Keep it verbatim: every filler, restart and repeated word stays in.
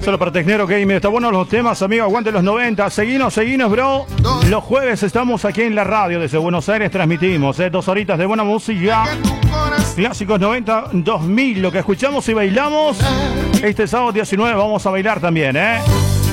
Solo para Tecnero Gamer. Está bueno los temas, amigo. Aguante los noventa. Seguinos, seguinos, bro. Los jueves estamos aquí en la radio. Desde Buenos Aires transmitimos. ¿eh? Dos horitas de buena música. Clásicos noventa, dos mil. Lo que escuchamos y bailamos. Este sábado diecinueve vamos a bailar también, ¿eh?